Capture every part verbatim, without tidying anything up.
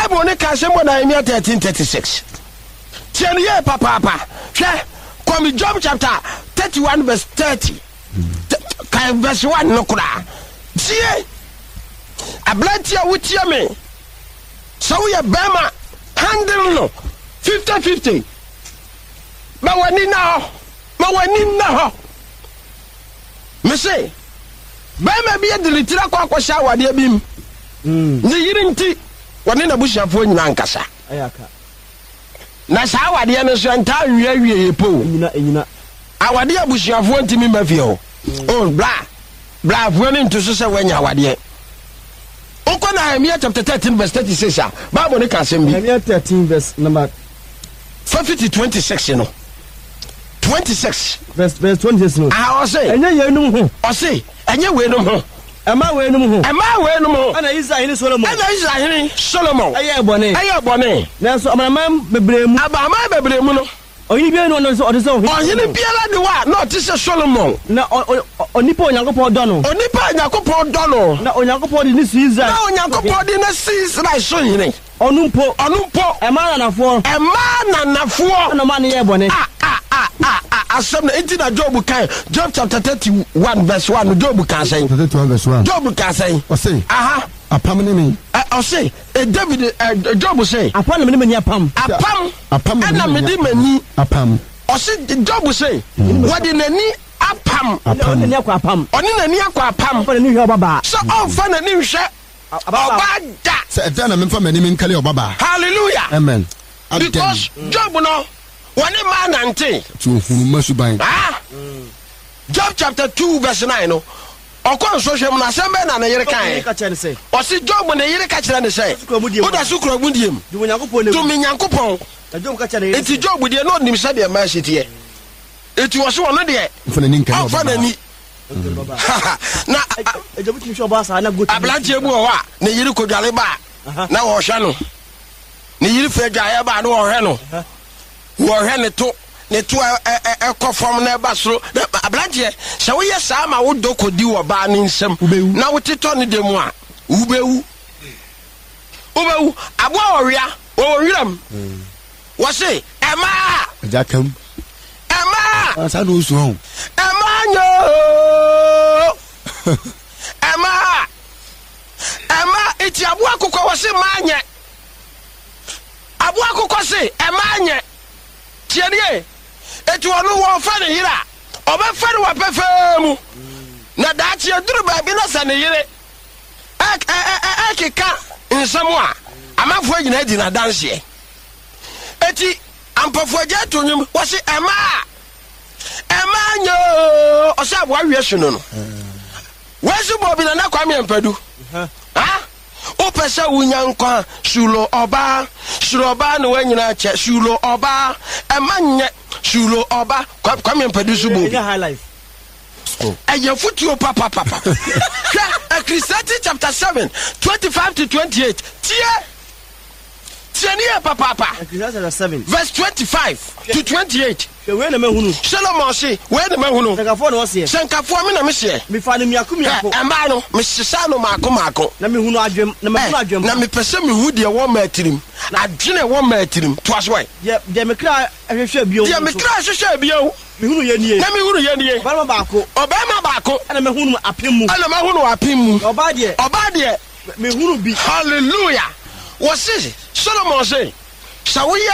Bible ne ka se mo Nehemiah thirteen thirty-six. Tieni ye papa papa. Hwe come Job chapter thirty-one verse thirty. Ka verse one no kura. Tie. Ablantia wutia me. So we are Bama handle no fifty fifty. Ma wani na ho. Ma wani na ho. Me say Bama bi de litira kwa kwa sha wade bim. Mm. Ni yiri nti wani na bushafo nyina nkasa. Ayaka. Na sa wade no so enta wie wie epo. Enyina enyina. Awade abushafo ntimi mafie ho. Oh bla. Bla fo ni nto so se wanya awade. Oko na Nehemiah chapter thirteen verse thirty-six ah. Bible ne ka sem bi. Nehemiah thirteen verse number fifty twenty-six no. twenty-six verse verse twenty-six no. Ah, o say. Enye ye num ho. O say, enye we num ho. Ema we num ho. Ema we num ho. Ana Israel ni Solomon. Ana Israel ni Solomon. Aye bone. Aye bone. Na so amama bebremu. Abama bebremu no. Oyin bi no no so ode so. Oyin biara de wa na ti se Solomon. Na onipa Onyankopon do no. Onipa Onyankopon do no. Na Onyankopon di ni si Israel. Na Onyankopon di na si Israel so yini. Onumpo. Onumpo. Ema na nafo. Ema na nafo. Na ma ne ye bone. Ah ah ah ah ah. Asem na enti na Job kan. Job chapter thirty-one verse one. Job kan say. thirty-one verse one. Job kan say. O say. Aha. Apam ne me. O say. David Job say. Apam ne me ni apam. Apam. Apam. Na me di mani. Apam. O say Job say. Wadi nani apam. Apam. Nani akwa apam. Oni nani akwa apam. Apam ni hwe obaba. So on fa nani hwe. Obada. Say e na me fa mani me nkale obaba. Hallelujah. Amen. Because Job no wani man ante. To hunu masuban. Ah. Job chapter two verse nine no. Okon so hwem na sembe na na yere kan. O si Job na yere ka kire ne say. O da su kro gundiem. Du Nyankopon ne. Du mi Nyankopon. Job ka kire ne. Enti Job de no nim se de ma hyetie. Eti wo so wono de. Fa nani nkale obaba. Fa nani. Na Job ti show ba sa na gotu. Ablantie bu o wa na yere kodwale ba. Na wo hwe no. Ni yiri fe dwaye ba no wo hwe no. Wo hwe ne to ne to e kofom na ba so ablantie se wo ye sa ma wo dokodi wo ba ni nsem na wo tito ne demu a ubewu ubewu abo owia wo wiram wo se ema jakam ema asa no so ho ema nyo ema ema eti abo akokọ wo se manye abo akokọ se ema nye tienie etu onu wo fa ne yira oba fa ne wa pefemu na daachi aduru ba bi na sa ne yire ek ekeka nsemu a amafo agina di na danse eti ampafo agya to nyum wo se ema ema nyo o sa bo awie suno no wesu bo bi na na kwame mpadu ha o pese wunyankwa shulo oba shulo oba no wanyina che shulo oba emanye shulo oba kwame mpadu subo high life eye futuo papa papa Ecclesiastes chapter seven twenty-five to twenty-eight tie tie ne papa papa Ecclesiastes seven verse twenty-five to twenty-eight we na mahunu Solomon say we na mahunu senkafo na ose senkafo me na me se me fa ne miako miako ema no me sesa no maako maako na me hunu adwem na me hunu adwem na me pese me hu de wo ma atirim na adwene wo ma atirim to aso wai ye de me kra ahwehwe bio de me kra ahwehwe bio me hunu ye nie na me hunu ye nie ba ba ko obama baako na me hunu apemu na me hunu apemu oba de oba de me hunu bi hallelujah wo say Solomon say sawoye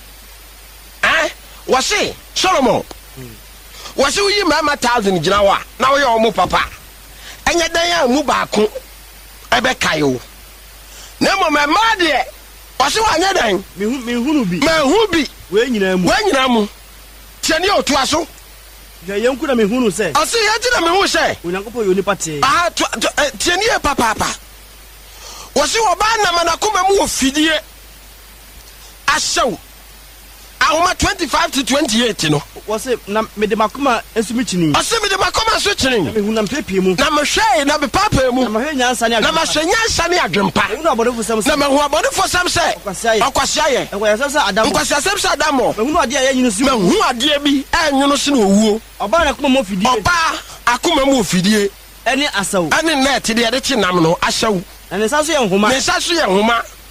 eh wo say Solomon wo say yi mama thousand gina wa na wo ye omo papa enye dan ya mu baako ebe kayo na mo me ma de wo say wa nya dan me hu me hunu bi me hu bi we nyina mu we nyina mu tiani otu aso ya yenku na me hunu se o say ya ti na me hu se Onyankopon yo ni pate ah tiani e papa papa wo say wo ba na manakoma mu ofidie asew ahoma twenty-five to twenty-eight no wo say na me de makoma esumi chini o say me de makoma so chini me hu na mpepie mu na me hwe na be papa mu na me hwe nyansa ne na ma hwe nyansa ne adwempa hu na abodefo sam na me hu abodefo sam se akwase aye akwase sa adam akwase sam se adam mo me hu ade aye nyino si me hu ade bi enyono se na owuo oba na kuma mo fidie oba akoma mo fidie eni asaw ani net de de chi nam no ahyew eni sa so ye nhoma ne sa so ye nhoma